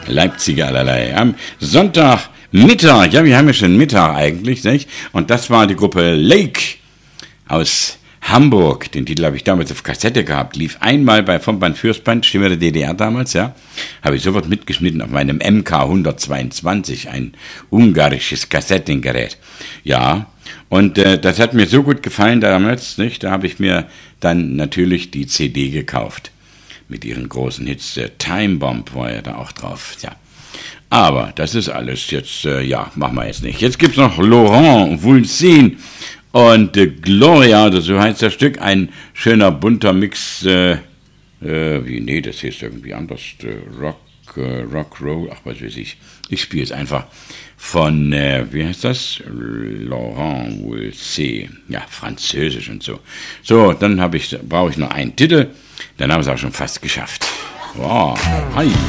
Leipziger allerlei. Am Sonntagmittag, ja, wir haben ja schon Mittag eigentlich, nicht? Und das war die Gruppe Lake aus Hamburg. Den Titel habe ich damals auf Kassette gehabt. Lief einmal bei vom Band Fürstband, Stimme der DDR damals, ja. Habe ich sofort mitgeschnitten auf meinem MK 122, ein ungarisches Kassettengerät. Ja, und das hat mir so gut gefallen damals, nicht? Da habe ich mir dann natürlich die CD gekauft. Mit ihren großen Hits. Time Bomb war ja da auch drauf, ja. Aber das ist alles jetzt, ja, machen wir jetzt nicht. Jetzt gibt's noch Laurent Voulzy und Gloria, so heißt das Stück, ein schöner bunter Mix, nee, das heißt irgendwie anders, Rock, Roll, ach, was weiß ich. Ich spiele es einfach von, wie heißt das? Laurent Voulzy, ja, französisch und so. So, dann brauche ich noch einen Titel, dann haben wir es auch schon fast geschafft. Wow, hi.